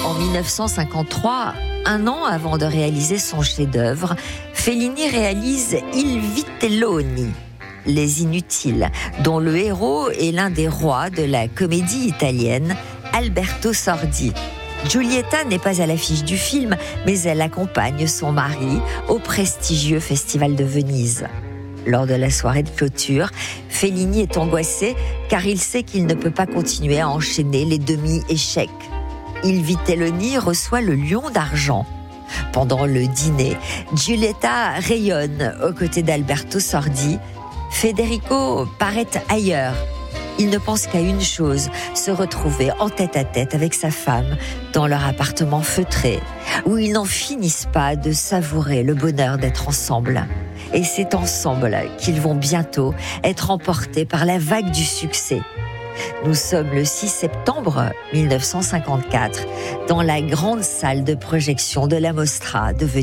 En 1953, un an avant de réaliser son chef-d'œuvre, Fellini réalise Il Vitelloni, Les Inutiles, dont le héros est l'un des rois de la comédie italienne, Alberto Sordi. Giulietta n'est pas à l'affiche du film, mais elle accompagne son mari au prestigieux Festival de Venise. Lors de la soirée de clôture, Fellini est angoissé car il sait qu'il ne peut pas continuer à enchaîner les demi-échecs. Il Vitelloni reçoit le Lion d'argent. Pendant le dîner, Giulietta rayonne aux côtés d'Alberto Sordi. Federico paraît ailleurs. Il ne pense qu'à une chose, se retrouver en tête-à-tête avec sa femme dans leur appartement feutré, où ils n'en finissent pas de savourer le bonheur d'être ensemble. Et c'est ensemble qu'ils vont bientôt être emportés par la vague du succès. Nous sommes le 6 septembre 1954 dans la grande salle de projection de la Mostra de Venise.